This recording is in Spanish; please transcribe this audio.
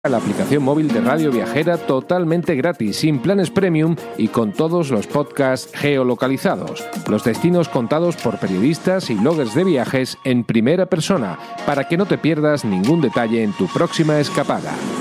La aplicación móvil de Radio Viajera totalmente gratis, sin planes premium y con todos los podcasts geolocalizados. Los destinos contados por periodistas y bloggers de viajes en primera persona, para que no te pierdas ningún detalle en tu próxima escapada.